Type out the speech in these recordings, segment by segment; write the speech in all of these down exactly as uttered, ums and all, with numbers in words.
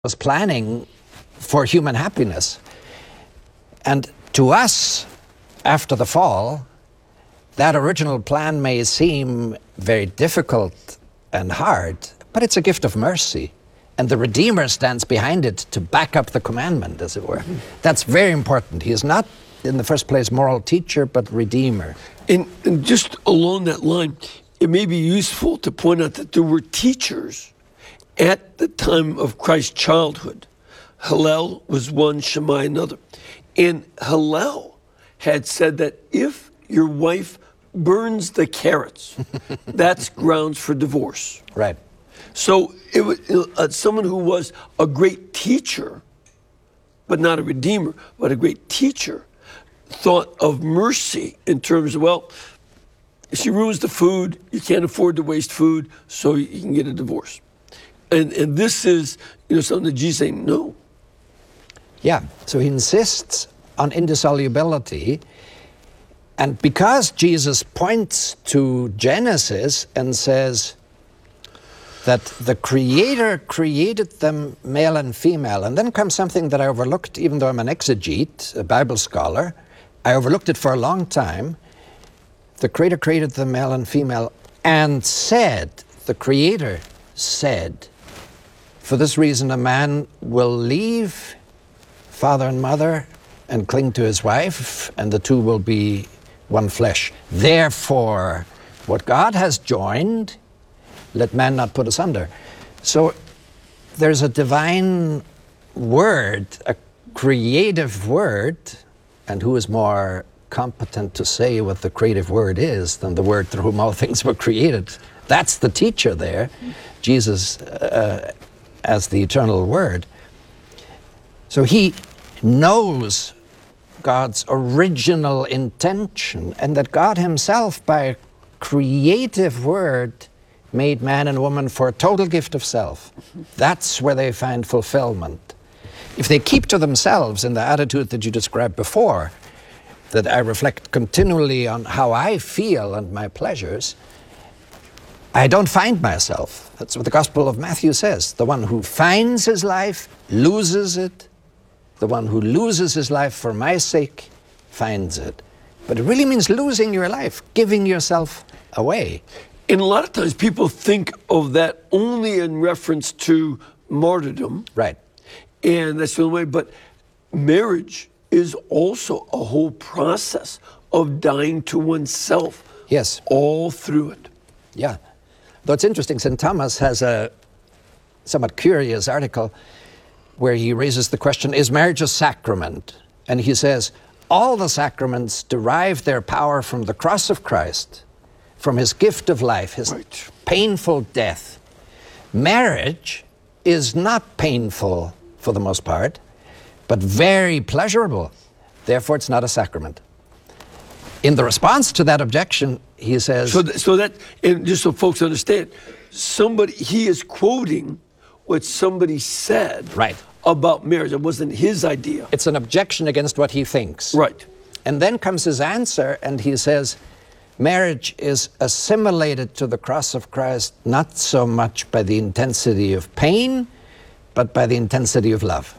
was planning for human happiness. And to us, after the fall, that original plan may seem very difficult and hard, but it's a gift of mercy. And the Redeemer stands behind it to back up the commandment, as it were. That's very important. He is not, in the first place, moral teacher, but Redeemer. And, and just along that line, it may be useful to point out that there were teachers at the time of Christ's childhood. Hillel was one, Shammai another. And Hillel had said that if your wife burns the carrots, that's grounds for divorce. Right. So it was uh, someone who was a great teacher, but not a redeemer, but a great teacher, thought of mercy in terms of, well, she ruins the food, you can't afford to waste food, so you can get a divorce. And and this is, you know, something that Jesus is saying, no. Yeah, so he insists on indissolubility. And because Jesus points to Genesis and says that the Creator created them male and female, and then comes something that I overlooked, even though I'm an exegete, a Bible scholar, I overlooked it for a long time. The Creator created them male and female and said, the Creator said, for this reason a man will leave father and mother and cling to his wife, and the two will be one flesh. Therefore, what God has joined, let man not put asunder. So there's a divine word, a creative word, and who is more competent to say what the creative word is than the word through whom all things were created? That's the teacher there, Jesus uh, as the eternal word. So he knows God's original intention, and that God himself, by a creative word, made man and woman for a total gift of self. That's where they find fulfillment. If they keep to themselves in the attitude that you described before, that I reflect continually on how I feel and my pleasures, I don't find myself. That's what the Gospel of Matthew says. The one who finds his life loses it. The one who loses his life for my sake finds it. But it really means losing your life, giving yourself away. And a lot of times people think of that only in reference to martyrdom. Right. And that's the only way. But marriage is also a whole process of dying to oneself. Yes. All through it. Yeah. Though it's interesting, Saint Thomas has a somewhat curious article where he raises the question, is marriage a sacrament? And he says, all the sacraments derive their power from the cross of Christ, from his gift of life, his right. painful death. Marriage is not painful for the most part, but very pleasurable. Therefore, it's not a sacrament. In the response to that objection, he says... So, th- so that, and just so folks understand, somebody, he is quoting what somebody said right. about marriage. It wasn't his idea. It's an objection against what he thinks. Right. And then comes his answer, and he says, marriage is assimilated to the cross of Christ not so much by the intensity of pain, but by the intensity of love.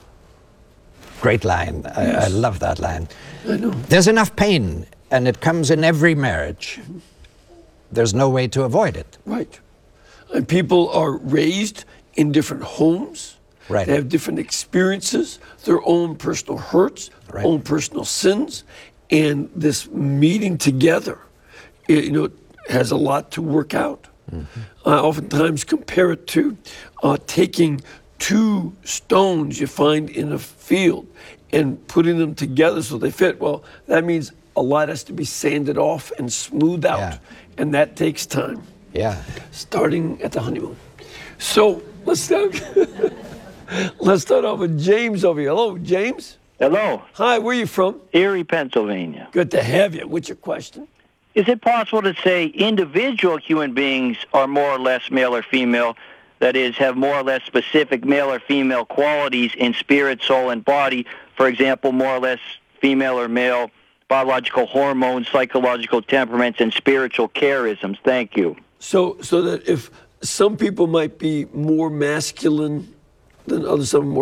Great line. I, yes. I love that line. I know. There's enough pain, and it comes in every marriage. There's no way to avoid it. Right. And people are raised in different homes. Right. They have different experiences, their own personal hurts, right. own personal sins, and this meeting together, it, you know, has a lot to work out. Mm-hmm. I oftentimes compare it to uh, taking two stones you find in a field and putting them together so they fit. Well, that means a lot has to be sanded off and smoothed out, yeah. and that takes time. Yeah. Starting at the honeymoon. So let's start. Let's start off with James over here. Hello, James. Hello. Hi, where are you from? Erie, Pennsylvania. Good to have you. What's your question? Is it possible to say individual human beings are more or less male or female, that is, have more or less specific male or female qualities in spirit, soul, and body, for example, more or less female or male biological hormones, psychological temperaments, and spiritual charisms? Thank you. So, so that if some people might be more masculine than others. Some are more